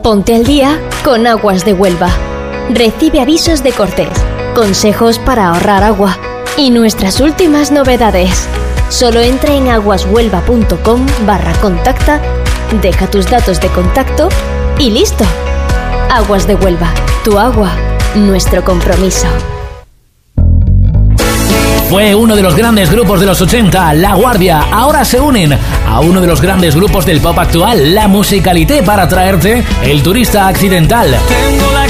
Ponte al día con Aguas de Huelva. Recibe avisos de cortes, consejos para ahorrar agua y nuestras últimas novedades. Solo entra en aguashuelva.com/contacta, deja tus datos de contacto y listo. Aguas de Huelva, tu agua, nuestro compromiso. Fue uno de los grandes grupos de los 80, La Guardia. Ahora se unen a uno de los grandes grupos del pop actual, La Musicalité, para traerte El Turista Accidental.